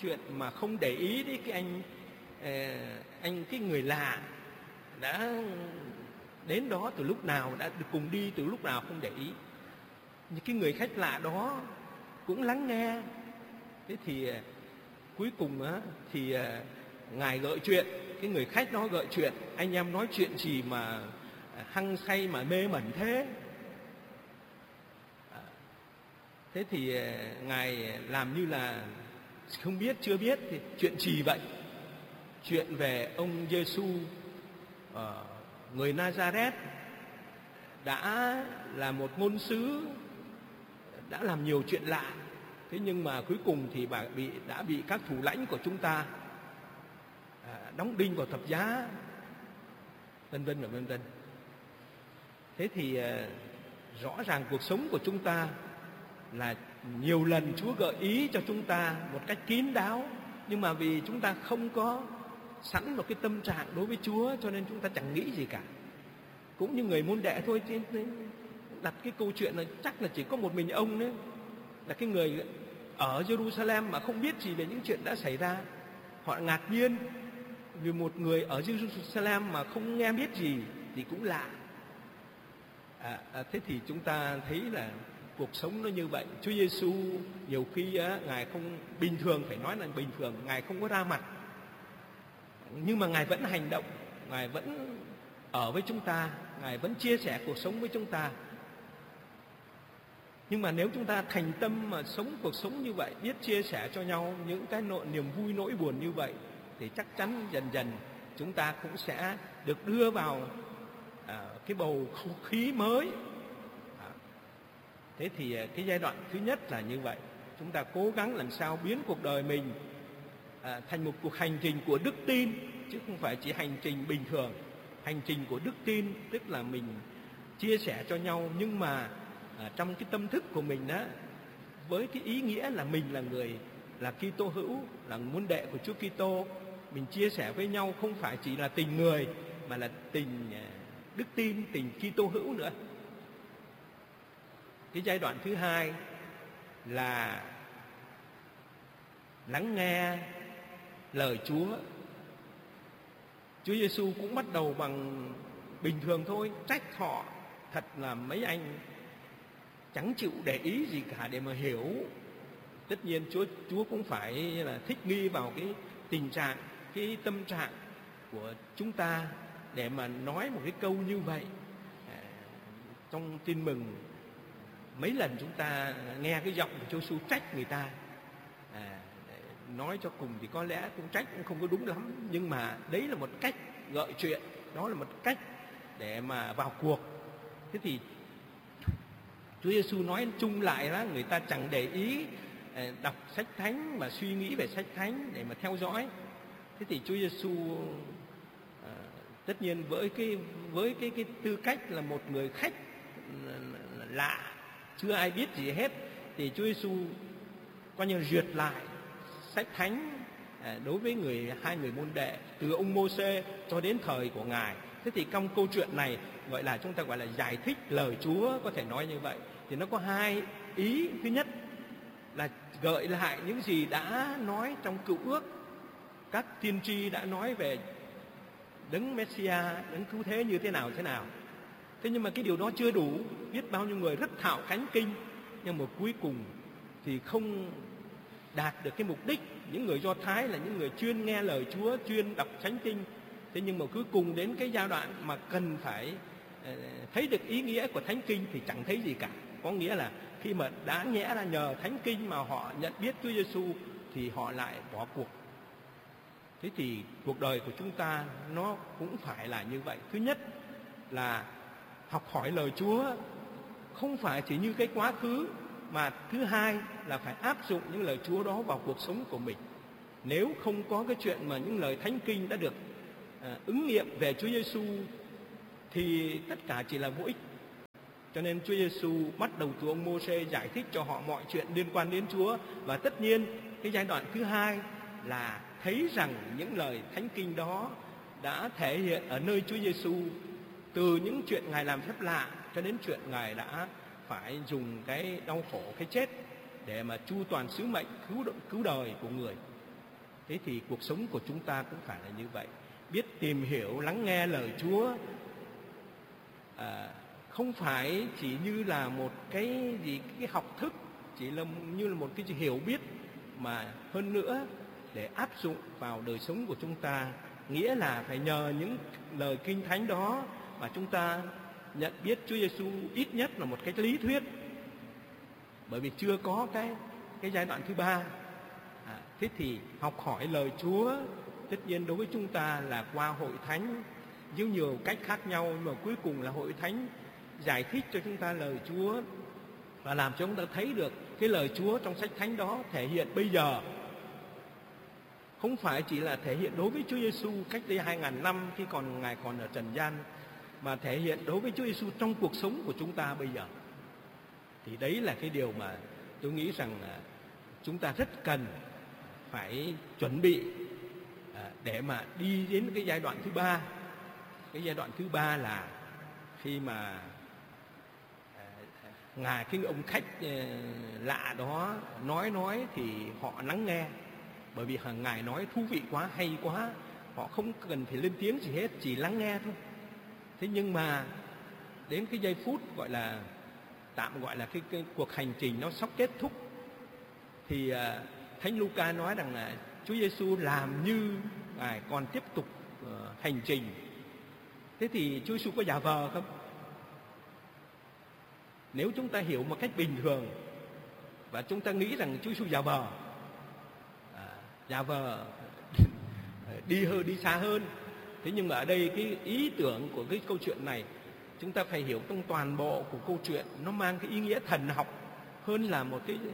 chuyện mà không để ý đến cái cái người lạ đã đến đó từ lúc nào, đã cùng đi từ lúc nào không để ý. Những cái người khách lạ đó cũng lắng nghe. Thế thì cuối cùng thì Ngài gợi chuyện, cái người khách đó gợi chuyện: anh em nói chuyện gì mà hăng say mà mê mẩn thế? Thế thì Ngài làm như là không biết, chưa biết. Thì chuyện gì vậy? Chuyện về ông Giêsu, người Nazareth, đã là một ngôn sứ, đã làm nhiều chuyện lạ. Thế nhưng mà cuối cùng thì bà đã bị các thủ lãnh của chúng ta đóng đinh vào thập giá, vân vân và vân vân. Thế thì rõ ràng cuộc sống của chúng ta là nhiều lần Chúa gợi ý cho chúng ta một cách kín đáo, nhưng mà vì chúng ta không có sẵn một cái tâm trạng đối với Chúa, cho nên chúng ta chẳng nghĩ gì cả. Cũng như người môn đệ thôi, đặt cái câu chuyện là chắc là chỉ có một mình ông đấy là cái người ở Jerusalem mà không biết gì về những chuyện đã xảy ra. Họ ngạc nhiên vì một người ở Jerusalem mà không nghe biết gì thì cũng lạ. Thế thì chúng ta thấy là cuộc sống nó như vậy. Chúa Giêsu nhiều khi Ngài không bình thường, phải nói là bình thường, Ngài không có ra mặt, nhưng mà Ngài vẫn hành động, Ngài vẫn ở với chúng ta, Ngài vẫn chia sẻ cuộc sống với chúng ta. Nhưng mà nếu chúng ta thành tâm mà sống cuộc sống như vậy, biết chia sẻ cho nhau những cái niềm vui nỗi buồn như vậy, thì chắc chắn dần dần chúng ta cũng sẽ được đưa vào cái bầu không khí mới. Thế thì cái giai đoạn thứ nhất là như vậy. Chúng ta cố gắng làm sao biến cuộc đời mình thành một cuộc hành trình của đức tin, chứ không phải chỉ hành trình bình thường. Hành trình của đức tin tức là mình chia sẻ cho nhau, nhưng mà trong cái tâm thức của mình đó, với cái ý nghĩa là mình là người, là Kitô hữu, là môn đệ của Chúa Kitô. Mình chia sẻ với nhau không phải chỉ là tình người, mà là tình đức tin, tình Kitô hữu nữa. Cái giai đoạn thứ hai là lắng nghe lời Chúa. Chúa Giêsu cũng bắt đầu bằng bình thường thôi, trách họ thật là mấy anh chẳng chịu để ý gì cả để mà hiểu. Tất nhiên Chúa cũng phải là thích nghi vào cái tình trạng, cái tâm trạng của chúng ta để mà nói một cái câu như vậy. Trong Tin Mừng mấy lần chúng ta nghe cái giọng của Chúa Giêsu trách người ta. Nói cho cùng thì có lẽ cũng trách cũng không có đúng lắm, nhưng mà đấy là một cách gợi chuyện, đó là một cách để mà vào cuộc. Thế thì Chúa Giêsu nói chung lại là người ta chẳng để ý đọc sách thánh và suy nghĩ về sách thánh để mà theo dõi. Thế thì Chúa Giêsu tất nhiên với cái tư cách là một người khách lạ, chưa ai biết gì hết, thì Chúa Giêsu coi như duyệt lại sách thánh đối với hai người môn đệ từ ông Mô-sê cho đến thời của Ngài. Thế thì trong câu chuyện này gọi là chúng ta gọi là giải thích lời Chúa, có thể nói như vậy. Thì nó có hai ý. Thứ nhất là gợi lại những gì đã nói trong Cựu Ước, các tiên tri đã nói về đấng Messiah, đấng cứu thế như thế nào. Thế nhưng mà cái điều đó chưa đủ. Biết bao nhiêu người rất thạo thánh kinh, nhưng mà cuối cùng thì không đạt được cái mục đích. Những người Do Thái là những người chuyên nghe lời Chúa, chuyên đọc thánh kinh. Thế nhưng mà cuối cùng đến cái giai đoạn mà cần phải thấy được ý nghĩa của thánh kinh thì chẳng thấy gì cả. Có nghĩa là khi mà đã nhẽ ra nhờ thánh kinh mà họ nhận biết Chúa Giêsu thì họ lại bỏ cuộc. Thế thì cuộc đời của chúng ta nó cũng phải là như vậy. Thứ nhất là học hỏi lời Chúa, không phải chỉ như cái quá khứ, mà thứ hai là phải áp dụng những lời Chúa đó vào cuộc sống của mình. Nếu không có cái chuyện mà những lời thánh kinh đã được ứng nghiệm về Chúa Giêsu thì tất cả chỉ là vô ích. Cho nên Chúa Giêsu bắt đầu từ ông Mô-sê giải thích cho họ mọi chuyện liên quan đến Chúa. Và tất nhiên cái giai đoạn thứ hai là thấy rằng những lời thánh kinh đó đã thể hiện ở nơi Chúa Giêsu, từ những chuyện Ngài làm phép lạ cho đến chuyện Ngài đã phải dùng cái đau khổ, cái chết để mà chu toàn sứ mệnh cứu đời của người. Thế thì cuộc sống của chúng ta cũng phải là như vậy, biết tìm hiểu, lắng nghe lời Chúa, không phải chỉ như là một cái học thức, chỉ là như là một cái hiểu biết, mà hơn nữa để áp dụng vào đời sống của chúng ta, nghĩa là phải nhờ những lời Kinh Thánh đó mà chúng ta nhận biết Chúa Giêsu ít nhất là một cái lý thuyết, bởi vì chưa có cái giai đoạn thứ ba. Thế thì học hỏi lời Chúa tất nhiên đối với chúng ta là qua hội thánh với nhiều cách khác nhau, nhưng mà cuối cùng là hội thánh giải thích cho chúng ta lời Chúa và làm cho chúng ta thấy được cái lời Chúa trong sách thánh đó thể hiện bây giờ, không phải chỉ là thể hiện đối với Chúa Giêsu cách đây 2000 năm khi Ngài còn ở trần gian, mà thể hiện đối với Chúa Giêsu trong cuộc sống của chúng ta bây giờ. Thì đấy là cái điều mà tôi nghĩ rằng chúng ta rất cần phải chuẩn bị để mà đi đến cái giai đoạn thứ ba. Cái giai đoạn thứ ba là khi mà Ngài, cái ông khách lạ đó nói thì họ lắng nghe, bởi vì Ngài nói thú vị quá, hay quá, họ không cần phải lên tiếng gì hết, chỉ lắng nghe thôi. Thế nhưng mà đến cái giây phút gọi là tạm gọi là cái cuộc hành trình nó sắp kết thúc, thì Thánh Luca nói rằng là Chúa Giêsu làm như Ngài còn tiếp tục hành trình. Thế thì Chúa Giêsu có giả vờ không? Nếu chúng ta hiểu một cách bình thường và chúng ta nghĩ rằng Chúa Giêsu giả vờ đi xa hơn. Thế nhưng mà ở đây cái ý tưởng của cái câu chuyện này chúng ta phải hiểu trong toàn bộ của câu chuyện, nó mang cái ý nghĩa thần học hơn là một cái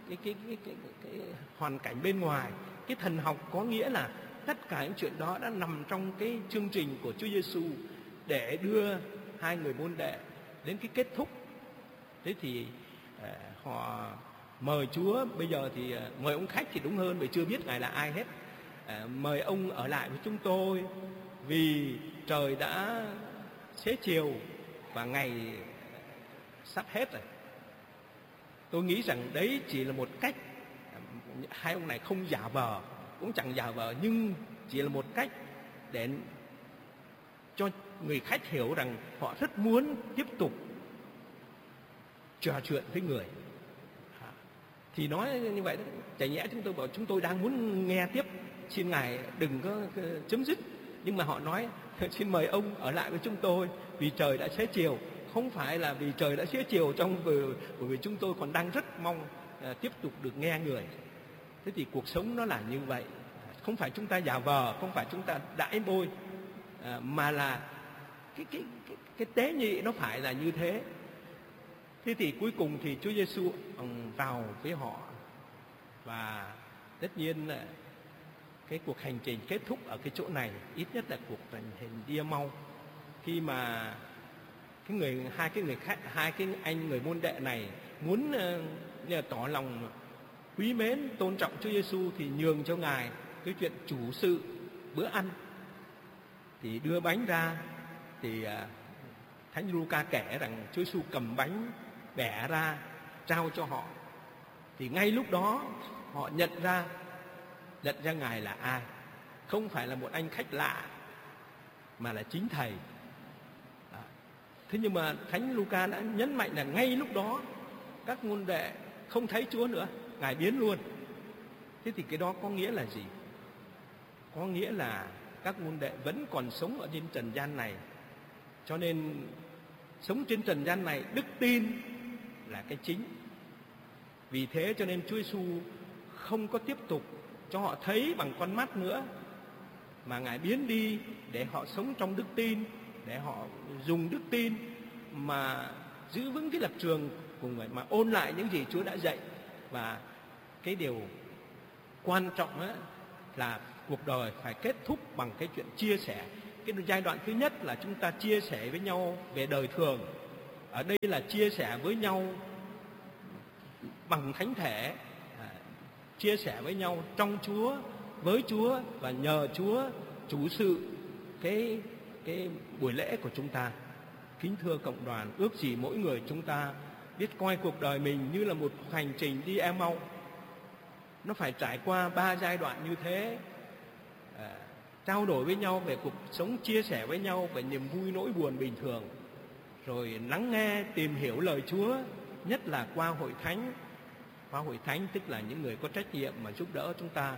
hoàn cảnh bên ngoài. Cái thần học có nghĩa là tất cả những chuyện đó đã nằm trong cái chương trình của Chúa Giêsu để đưa hai người môn đệ đến cái kết thúc. Thế thì họ mời Chúa, bây giờ thì mời ông khách thì đúng hơn, vì chưa biết Ngài là ai hết. Mời ông ở lại với chúng tôi vì trời đã xế chiều và ngày sắp hết rồi. Tôi nghĩ rằng đấy chỉ là một cách, hai ông này không giả vờ, cũng chẳng giả vờ, nhưng chỉ là một cách để cho người khách hiểu rằng họ rất muốn tiếp tục trò chuyện với người. Thì nói như vậy, chả nhẽ chúng tôi bảo chúng tôi đang muốn nghe tiếp, xin Ngài đừng có chấm dứt. Nhưng mà họ nói xin mời ông ở lại với chúng tôi vì trời đã xế chiều. Không phải là vì trời đã xế chiều bởi vì chúng tôi còn đang rất mong tiếp tục được nghe người. Thế thì cuộc sống nó là như vậy. Không phải chúng ta giả vờ, không phải chúng ta đãi bôi, mà là cái tế nhị nó phải là như thế. Thế thì cuối cùng thì Chúa Giêsu vào với họ, và tất nhiên là cái cuộc hành trình kết thúc ở cái chỗ này, ít nhất là cuộc hành trình đi mau, khi mà hai cái anh người môn đệ này muốn tỏ lòng quý mến tôn trọng Chúa Giêsu thì nhường cho Ngài cái chuyện chủ sự bữa ăn. Thì đưa bánh ra, thì Thánh Luca kể rằng Chúa Giêsu cầm bánh bẻ ra trao cho họ. Thì ngay lúc đó họ nhận ra Ngài là ai. Không phải là một anh khách lạ, mà là chính Thầy. Thế nhưng mà Thánh Luca đã nhấn mạnh là ngay lúc đó các môn đệ không thấy Chúa nữa, Ngài biến luôn. Thế thì cái đó có nghĩa là gì? Có nghĩa là các môn đệ vẫn còn sống ở trên trần gian này. Cho nên sống trên trần gian này, đức tin là cái chính. Vì thế cho nên Chúa Giêsu không có tiếp tục cho họ thấy bằng con mắt nữa, mà Ngài biến đi để họ sống trong đức tin, để họ dùng đức tin mà giữ vững cái lập trường của Người, mà ôn lại những gì Chúa đã dạy. Và cái điều quan trọng ấy là cuộc đời phải kết thúc bằng cái chuyện chia sẻ. Cái giai đoạn thứ nhất là chúng ta chia sẻ với nhau về đời thường. Ở đây là chia sẻ với nhau bằng thánh thể, chia sẻ với nhau trong Chúa, với Chúa, và nhờ Chúa chủ sự cái buổi lễ của chúng ta. Kính thưa cộng đoàn, ước gì mỗi người chúng ta biết coi cuộc đời mình như là một hành trình đi Emau. Nó phải trải qua 3 giai đoạn như thế. trao đổi với nhau về cuộc sống, chia sẻ với nhau về niềm vui nỗi buồn bình thường, rồi lắng nghe, tìm hiểu lời Chúa, nhất là qua hội thánh. Qua hội thánh tức là những người có trách nhiệm mà giúp đỡ chúng ta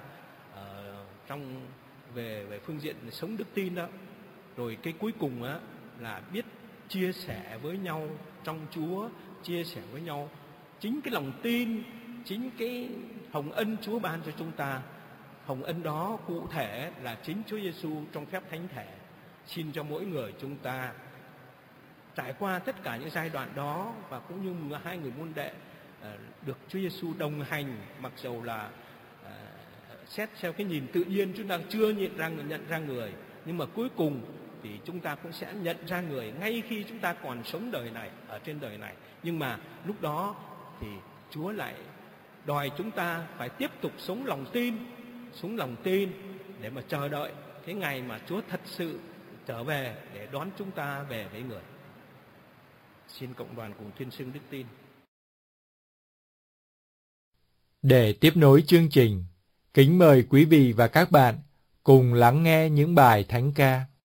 về phương diện sống đức tin đó. Rồi cái cuối cùng á là biết chia sẻ với nhau trong Chúa, chia sẻ với nhau chính cái lòng tin, chính cái hồng ân Chúa ban cho chúng ta. Hồng ân đó cụ thể là chính Chúa Giêsu trong phép thánh thể xin cho mỗi người chúng ta trải qua tất cả những giai đoạn đó, và cũng như hai người môn đệ được Chúa Giêsu đồng hành, mặc dầu là xét theo cái nhìn tự nhiên chúng ta chưa nhận ra người, nhưng mà cuối cùng thì chúng ta cũng sẽ nhận ra người ngay khi chúng ta còn sống đời này, ở trên đời này. Nhưng mà lúc đó thì Chúa lại đòi chúng ta phải tiếp tục sống lòng tin để mà chờ đợi cái ngày mà Chúa thật sự trở về để đón chúng ta về với người. Xin cộng đoàn cùng tuyên xưng đức tin. Để tiếp nối chương trình, kính mời quý vị và các bạn cùng lắng nghe những bài thánh ca.